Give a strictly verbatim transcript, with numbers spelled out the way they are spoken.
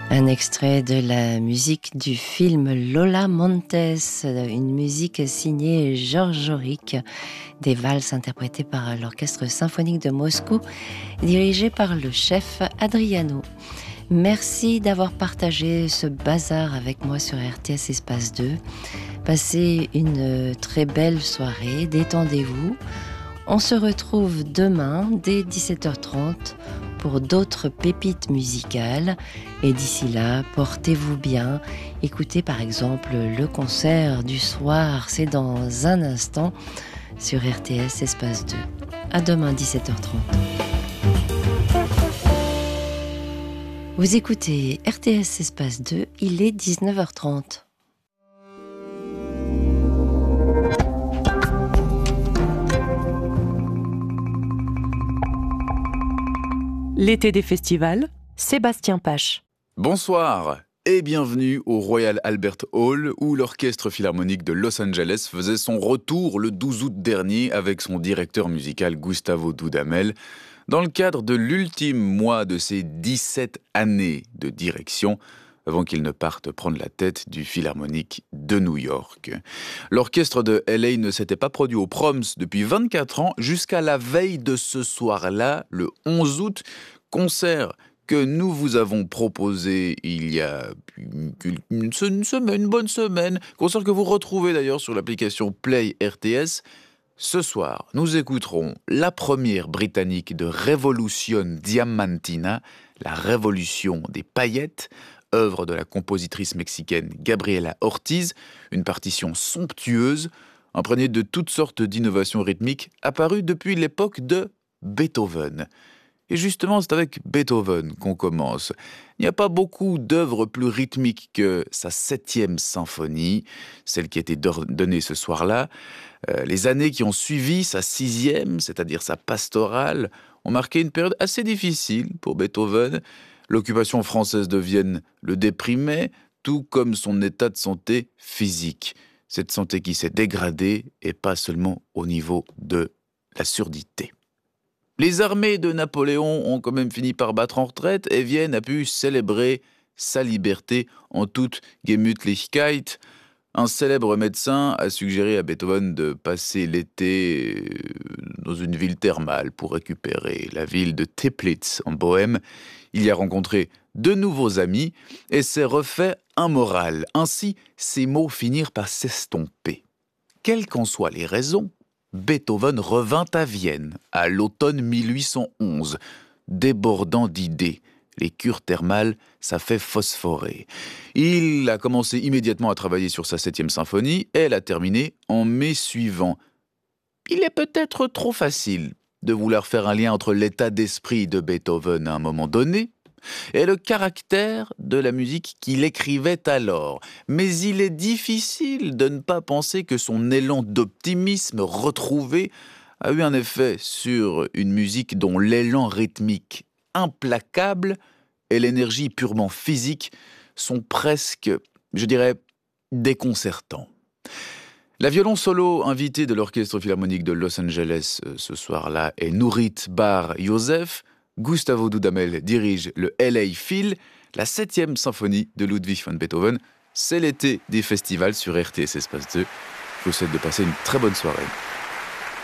Un extrait de la musique du film Lola Montes, une musique signée Georges Auric, des valses interprétées par l'Orchestre symphonique de Moscou, dirigé par le chef Adriano. Merci d'avoir partagé ce bazar avec moi sur R T S Espace deux. Passez une très belle soirée, détendez-vous. On se retrouve demain dès dix-sept heures trente pour d'autres pépites musicales. Et d'ici là, portez-vous bien. Écoutez par exemple le concert du soir, c'est dans un instant sur R T S Espace deux. À demain dix-sept heures trente. Vous écoutez R T S Espace deux, il est dix-neuf heures trente. L'été des festivals, Sébastien Pache. Bonsoir et bienvenue au Royal Albert Hall où l'Orchestre Philharmonique de Los Angeles faisait son retour le douze août dernier avec son directeur musical Gustavo Dudamel dans le cadre de l'ultime mois de ses dix-sept années de direction avant qu'il ne parte prendre la tête du Philharmonique de New York. L'orchestre de L A ne s'était pas produit au Proms depuis vingt-quatre ans jusqu'à la veille de ce soir-là, le onze août, concert que nous vous avons proposé il y a une, une semaine, une bonne semaine, concert que vous retrouvez d'ailleurs sur l'application Play R T S. Ce soir, nous écouterons la première britannique de Revolution Diamantina, la révolution des paillettes, œuvre de la compositrice mexicaine Gabriela Ortiz, une partition somptueuse, imprégnée de toutes sortes d'innovations rythmiques apparues depuis l'époque de Beethoven. Et justement, c'est avec Beethoven qu'on commence. Il n'y a pas beaucoup d'œuvres plus rythmiques que sa septième symphonie, celle qui a été donnée ce soir-là. Euh, les années qui ont suivi sa sixième, c'est-à-dire sa pastorale, ont marqué une période assez difficile pour Beethoven. L'occupation française de Vienne le déprimait, tout comme son état de santé physique. Cette santé qui s'est dégradée, et pas seulement au niveau de la surdité. Les armées de Napoléon ont quand même fini par battre en retraite et Vienne a pu célébrer sa liberté en toute Gemütlichkeit. Un célèbre médecin a suggéré à Beethoven de passer l'été dans une ville thermale pour récupérer. La ville de Teplitz en Bohême. Il y a rencontré de nouveaux amis et s'est refait un moral. Ainsi, ces mots finirent par s'estomper. Quelles qu'en soient les raisons, Beethoven revint à Vienne à l'automne mille huit cent onze, débordant d'idées. Les cures thermales, ça fait phosphorer. Il a commencé immédiatement à travailler sur sa septième symphonie et elle a terminé en mai suivant. Il est peut-être trop facile de vouloir faire un lien entre l'état d'esprit de Beethoven à un moment donné et le caractère de la musique qu'il écrivait alors. Mais il est difficile de ne pas penser que son élan d'optimisme retrouvé a eu un effet sur une musique dont l'élan rythmique implacable et l'énergie purement physique sont presque, je dirais, déconcertants. La violon solo invitée de l'Orchestre Philharmonique de Los Angeles ce soir-là est Nurit Bar Yosef. Gustavo Dudamel dirige le L A Phil, la septième symphonie de Ludwig van Beethoven. C'est l'été des festivals sur R T S Espace deux. Je vous souhaite de passer une très bonne soirée.